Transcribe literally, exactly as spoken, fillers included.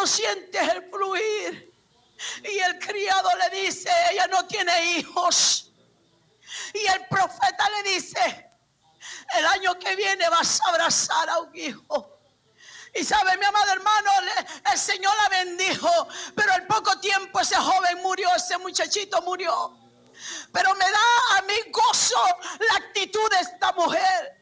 no sientes el fluir. Y el criado le dice, ella no tiene hijos. Y el profeta le dice, el año que viene vas a abrazar a un hijo. Y sabe, mi amado hermano, el Señor la bendijo, pero en poco tiempo ese joven murió, ese muchachito murió. Pero me da a mí gozo la actitud de esta mujer.